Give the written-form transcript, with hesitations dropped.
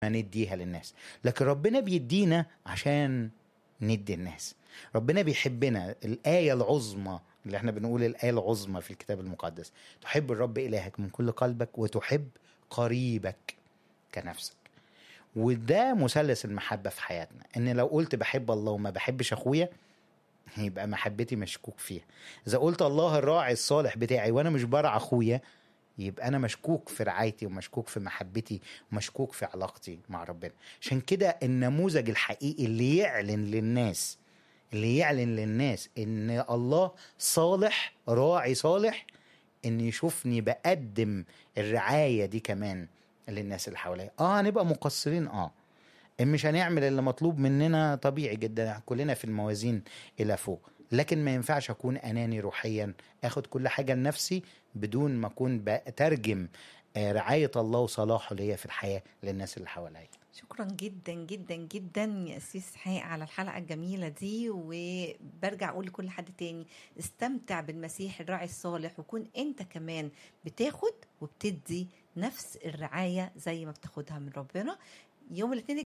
احنا نديها للناس، لكن ربنا بيدينا عشان ندي الناس. ربنا بيحبنا. الآية العظمى اللي احنا بنقول الآية العظمى في الكتاب المقدس: تحب الرب إلهك من كل قلبك وتحب قريبك كنفسك. وده مثلث المحبة في حياتنا، ان لو قلت بحب الله وما بحبش اخويا يبقى محبتي مشكوك فيها. اذا قلت الله الراعي الصالح بتاعي وانا مش برعى اخويا يبقى انا مشكوك في رعايتي ومشكوك في محبتي ومشكوك في علاقتي مع ربنا. عشان كده النموذج الحقيقي اللي يعلن للناس ان الله صالح، راعي صالح، ان يشوفني بقدم الرعاية دي كمان للناس اللي حواليا. هنبقى مقصرين، مش هنعمل اللي مطلوب مننا، طبيعي جدا، كلنا في الموازين الى فوق، لكن ما ينفعش اكون اناني روحيا اخد كل حاجة لنفسي بدون ما اكون بترجم رعاية الله وصلاحه ليا في الحياة للناس اللي حواليا. شكرا جدا جدا جدا يا أسيس حقيقة على الحلقة الجميلة دي. وبرجع أقول لكل حد تاني: استمتع بالمسيح الراعي الصالح، وكون أنت كمان بتاخد وبتدي نفس الرعاية زي ما بتاخدها من ربنا. يوم الاثنين